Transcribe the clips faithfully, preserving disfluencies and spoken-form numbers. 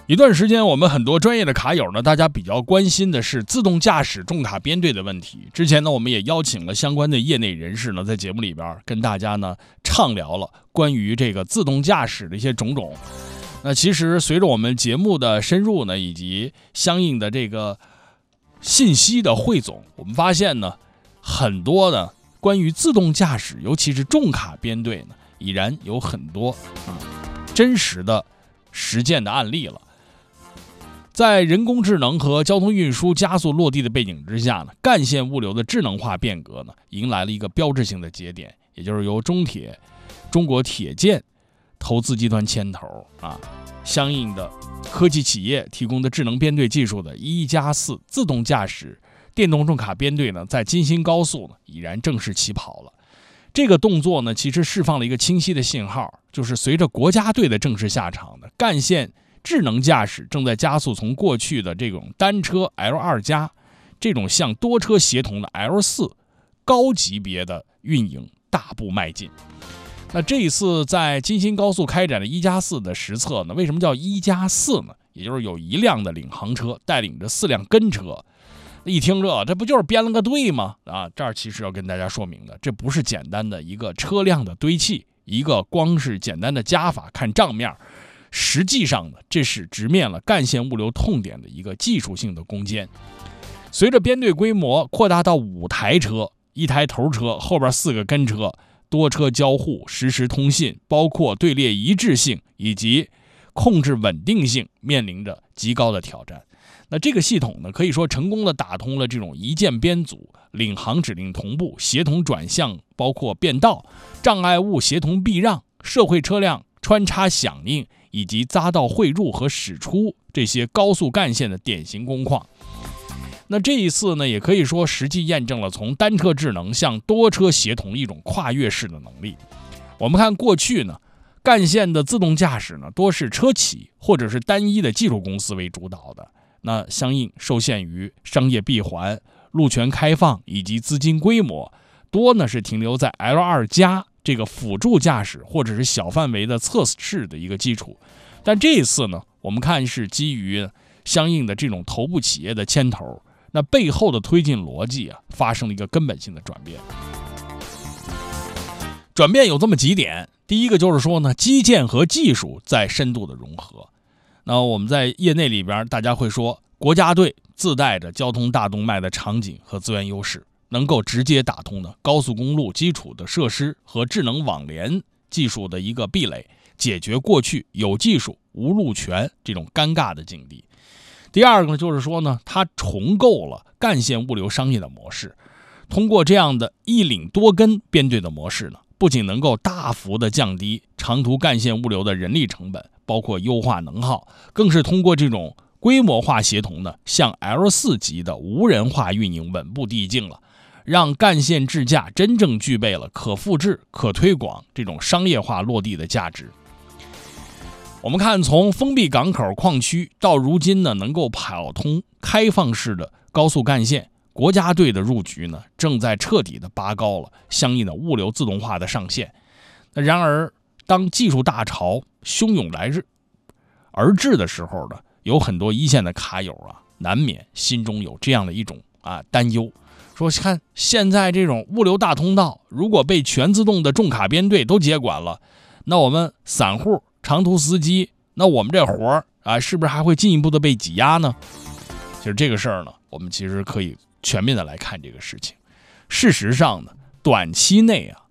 一段时间，我们很多专业的卡友呢，大家比较关心的是自动驾驶重卡编队的问题。之前呢，我们也邀请了相关的业内人士呢，在节目里边跟大家呢畅聊了关于这个自动驾驶的一些种种。那其实随着我们节目的深入呢，以及相应的这个信息的汇总，我们发现呢，很多的关于自动驾驶，尤其是重卡编队呢，已然有很多啊真实的实践的案例了。在人工智能和交通运输加速落地的背景之下呢，干线物流的智能化变革呢，迎来了一个标志性的节点，也就是由中铁、中国铁建投资集团牵头啊，相应的科技企业提供的智能编队技术的一加四自动驾驶电动重卡编队呢，在京新高速呢已然正式起跑了。这个动作呢，其实释放了一个清晰的信号，就是随着国家队的正式下场呢，干线智能驾驶正在加速从过去的这种单车 L 二 加这种向多车协同的 L 四 高级别的运营大步迈进。那这一次在京新高速开展的一加四的实测呢，为什么叫一加四呢？也就是有一辆的领航车带领着四辆跟车。一听这这不就是编了个队吗？啊，这儿其实要跟大家说明的，这不是简单的一个车辆的堆砌，一个光是简单的加法看账面，实际上呢，这是直面了干线物流痛点的一个技术性的攻坚。随着编队规模扩大到五台车，一台头车，后边四个跟车，多车交互、实时通信，包括队列一致性以及控制稳定性，面临着极高的挑战。那这个系统呢，可以说成功的打通了这种一键编组、领航指令同步、协同转向，包括变道、障碍物协同避让、社会车辆穿插响应以及匝道汇入和驶出这些高速干线的典型工况。那这一次呢，也可以说实际验证了从单车智能向多车协同一种跨越式的能力。我们看过去呢，干线的自动驾驶呢，多是车企或者是单一的技术公司为主导的，那相应受限于商业闭环、路权开放以及资金规模，多呢是停留在 L 二 加这个辅助驾驶或者是小范围的测试的一个基础。但这一次呢，我们看是基于相应的这种头部企业的牵头，那背后的推进逻辑啊，发生了一个根本性的转变。转变有这么几点，第一个就是说呢，基建和技术在深度的融合。那我们在业内里边，大家会说，国家队自带着交通大动脉的场景和资源优势，能够直接打通的高速公路基础的设施和智能网联技术的一个壁垒，解决过去有技术无路权这种尴尬的境地。第二个呢，就是说呢，它重构了干线物流商业的模式，通过这样的一领多跟编队的模式呢，不仅能够大幅的降低长途干线物流的人力成本，包括优化能耗，更是通过这种规模化协同呢，向 L 四 级的无人化运营稳步递进了，让干线智驾真正具备了可复制、可推广这种商业化落地的价值。我们看，从封闭港口矿区到如今呢，能够跑通开放式的高速干线，国家队的入局呢，正在彻底的拔高了相应的物流自动化的上限。那然而，当技术大潮汹涌来日而至的时候呢，有很多一线的卡友啊，难免心中有这样的一种啊担忧，说看现在这种物流大通道，如果被全自动的重卡编队都接管了，那我们散户、长途司机，那我们这活儿啊，是不是还会进一步的被挤压呢？其实这个事儿呢，我们其实可以全面的来看这个事情。事实上呢，短期内啊，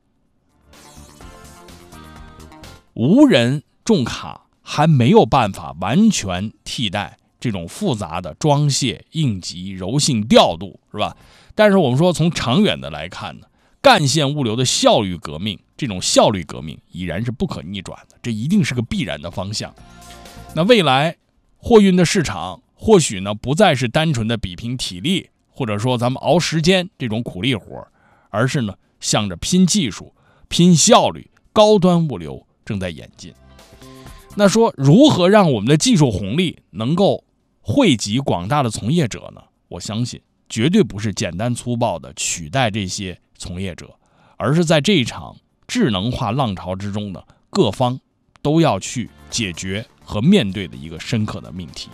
无人重卡还没有办法完全替代这种复杂的装卸、应急、柔性调度，是吧？但是我们说从长远的来看呢，干线物流的效率革命，这种效率革命已然是不可逆转的，这一定是个必然的方向。那未来货运的市场或许呢，不再是单纯的比拼体力，或者说咱们熬时间这种苦力活，而是呢向着拼技术、拼效率、高端物流正在演进。那说如何让我们的技术红利能够惠及广大的从业者呢？我相信绝对不是简单粗暴的取代这些从业者，而是在这一场智能化浪潮之中呢，各方都要去解决和面对的一个深刻的命题。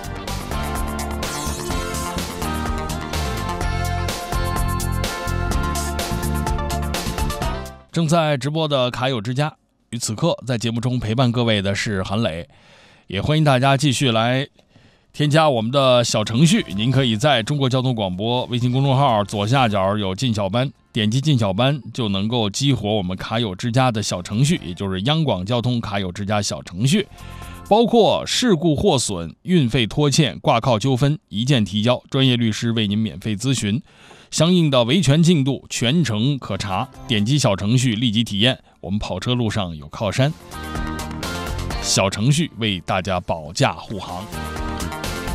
正在直播的卡友之家，于此刻在节目中陪伴各位的是韩磊，也欢迎大家继续来添加我们的小程序。您可以在中国交通广播微信公众号左下角有进小班，点击进小班就能够激活我们卡友之家的小程序，也就是央广交通卡友之家小程序，包括事故获损、运费拖欠、挂靠纠纷一键提交，专业律师为您免费咨询，相应的维权进度全程可查，点击小程序立即体验。我们跑车路上有靠山，小程序为大家保驾护航。